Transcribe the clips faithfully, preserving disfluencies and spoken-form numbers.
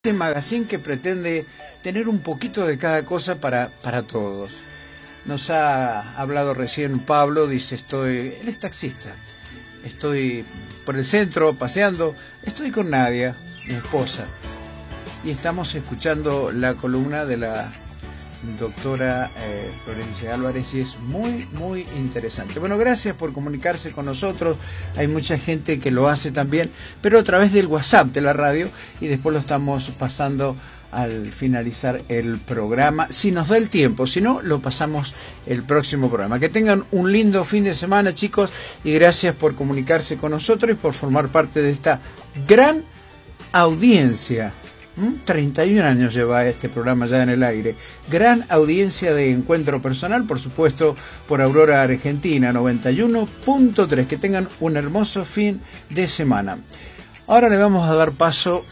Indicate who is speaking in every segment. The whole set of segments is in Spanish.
Speaker 1: Este magazine que pretende tener un poquito de cada cosa para, para todos. Nos ha hablado recién Pablo, dice, estoy, él es taxista, estoy por el centro paseando, estoy con Nadia, mi esposa, y estamos escuchando la columna de la doctora eh, Florencia Álvarez y es muy, muy interesante. Bueno, gracias por comunicarse con nosotros. Hay mucha gente que lo hace también, pero a través del WhatsApp de la radio y después lo estamos pasando al finalizar el programa. Si nos da el tiempo, si no, lo pasamos el próximo programa. Que tengan un lindo fin de semana, chicos, y gracias por comunicarse con nosotros y por formar parte de esta gran audiencia. treinta y un años lleva este programa ya en el aire. Gran audiencia de Encuentro Personal, por supuesto, por Aurora Argentina noventa y uno punto tres. Que tengan un hermoso fin de semana. Ahora le vamos a dar paso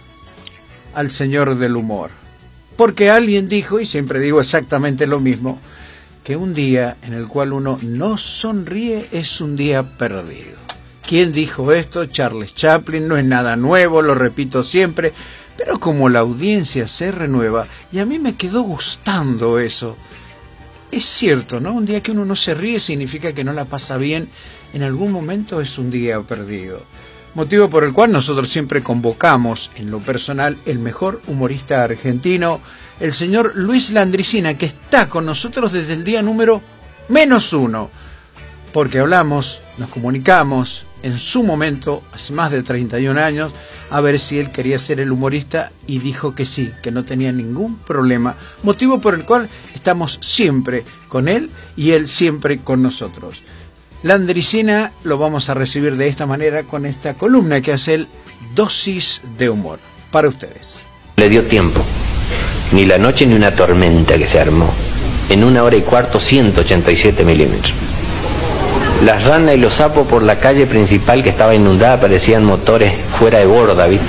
Speaker 1: al señor del humor. Porque alguien dijo, y siempre digo exactamente lo mismo, que un día en el cual uno no sonríe es un día perdido. ¿Quién dijo esto? Charles Chaplin, no es nada nuevo, lo repito siempre. Pero como la audiencia se renueva, y a mí me quedó gustando eso, es cierto, ¿no? Un día que uno no se ríe significa que no la pasa bien, en algún momento es un día perdido. Motivo por el cual nosotros siempre convocamos, en lo personal, el mejor humorista argentino, el señor Luis Landricina, que está con nosotros desde el día número menos uno, porque hablamos, nos comunicamos, en su momento, hace más de treinta y un años, a ver si él quería ser el humorista y dijo que sí, que no tenía ningún problema, motivo por el cual estamos siempre con él y él siempre con nosotros. Landricina lo vamos a recibir de esta manera con esta columna que hace el Dosis de Humor, para ustedes.
Speaker 2: Le dio tiempo, ni la noche ni una tormenta que se armó, en una hora y cuarto ciento ochenta y siete milímetros. Las ranas y los sapos por la calle principal que estaba inundada parecían motores fuera de borda, ¿viste?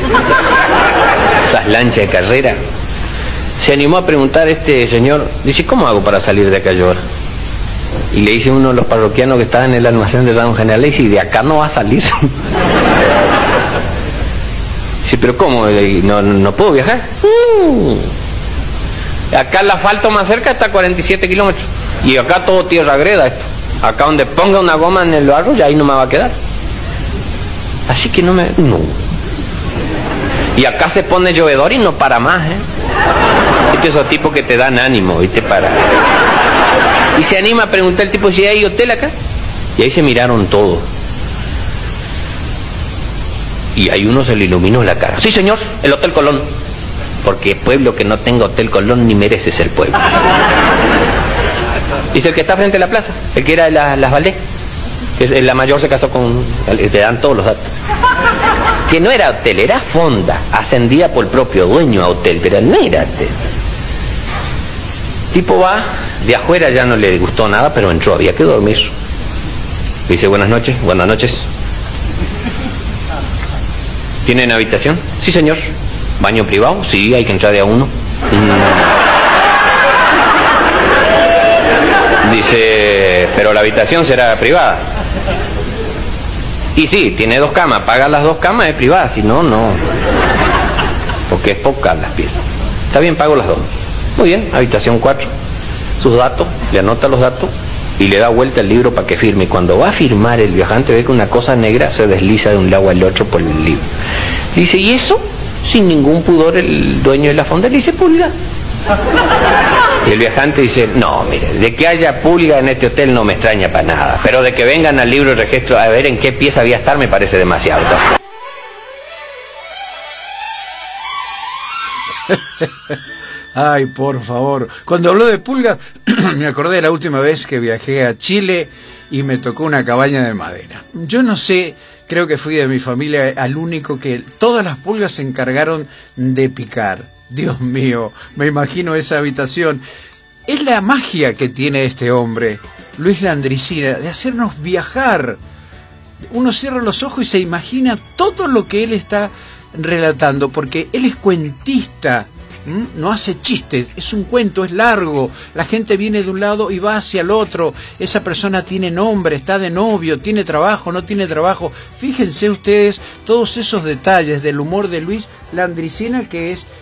Speaker 2: Esas lanchas de carrera. Se animó a preguntar este señor, dice, ¿cómo hago para salir de acá yo? Y le dice uno de los parroquianos que estaba en el almacén de Don General, le dice, de acá no va a salir. Dice, ¿pero cómo? ¿No, no puedo viajar? Uh, acá el asfalto más cerca está a cuarenta y siete kilómetros. Y acá todo tierra greda esto. Acá donde ponga una goma en el barro, ya ahí no me va a quedar. Así que no me... No. Y acá se pone llovedor y no para más, ¿eh? Este es esos tipos que te dan ánimo, ¿viste? Para... Y se anima a preguntar el tipo si hay hotel acá. Y ahí se miraron todos. Y ahí uno se le iluminó la cara. Sí, señor, el Hotel Colón. Porque pueblo que no tenga Hotel Colón ni merece ser pueblo. Dice el que está frente a la plaza, el que era de la, las Valdés, que la mayor se casó con, te dan todos los datos. Que no era hotel, era fonda, ascendida por el propio dueño a hotel, pero no era hotel. Tipo va, de afuera ya no le gustó nada, pero entró, había que dormir. Dice, buenas noches, buenas noches. ¿Tienen habitación? Sí, señor. ¿Baño privado? Sí, hay que entrar de a uno. Mm. Dice, pero la habitación será privada. Y sí, tiene dos camas, paga las dos camas, es privada, si no, no. Porque es poca las piezas. Está bien, pago las dos. Muy bien, habitación cuatro. Sus datos, le anota los datos y le da vuelta el libro para que firme. Y cuando va a firmar el viajante ve que una cosa negra se desliza de un lado al otro por el libro. Dice, ¿y eso? Sin ningún pudor el dueño de la fonda le dice, pulga. Y el viajante dice, no, mire, de que haya pulga en este hotel no me extraña para nada, pero de que vengan al libro de registro a ver en qué pieza voy a estar me parece demasiado.
Speaker 1: Ay, por favor. Cuando habló de pulgas, me acordé de la última vez que viajé a Chile y me tocó una cabaña de madera. Yo no sé, creo que fui de mi familia al único que todas las pulgas se encargaron de picar. Dios mío, me imagino esa habitación. Es la magia que tiene este hombre, Luis Landricina, de hacernos viajar. Uno cierra los ojos y se imagina todo lo que él está relatando, porque él es cuentista ¿Mm? No hace chistes, es un cuento, es largo, la gente viene de un lado y va hacia el otro, esa persona tiene nombre, está de novio, tiene trabajo, no tiene trabajo. Fíjense ustedes todos esos detalles del humor de Luis Landricina, que es